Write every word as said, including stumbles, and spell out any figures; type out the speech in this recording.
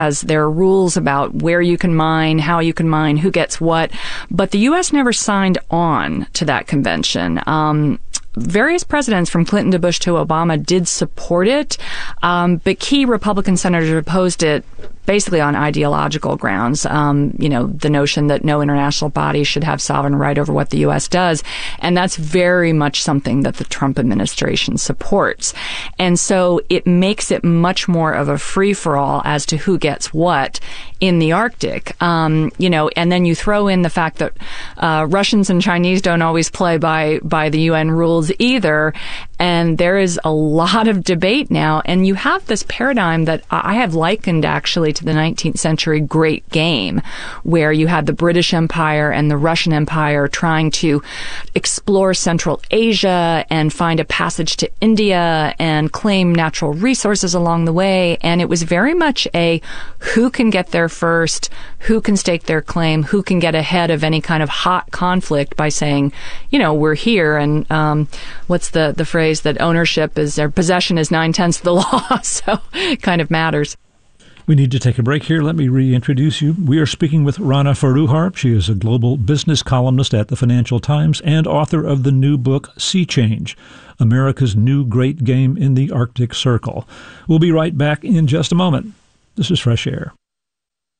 As there are rules about where you can mine, how you can mine, who gets what. But the U S never signed on to that convention. Um, Various presidents from Clinton to Bush to Obama did support it, um, but key Republican senators opposed it basically on ideological grounds. Um, you know, the notion that no international body should have sovereign right over what the U S does. And that's very much something that the Trump administration supports. And so it makes it much more of a free-for-all as to who gets what in the Arctic. Um, you know, and then you throw in the fact that uh, Russians and Chinese don't always play by, by the U N rules either. And there is a lot of debate now. And you have this paradigm that I have likened actually to the nineteenth century Great Game, where you had the British Empire and the Russian Empire trying to explore Central Asia and find a passage to India and claim natural resources along the way. And it was very much a who can get there first, who can stake their claim, who can get ahead of any kind of hot conflict by saying, you know, we're here. And um, what's the, the phrase that ownership is, or possession is nine-tenths of the law, so it kind of matters. We need to take a break here. Let me reintroduce you. We are speaking with Rana Foroohar. She is a global business columnist at the Financial Times and author of the new book, Sea Change, America's New Great Game in the Arctic Circle. We'll be right back in just a moment. This is Fresh Air.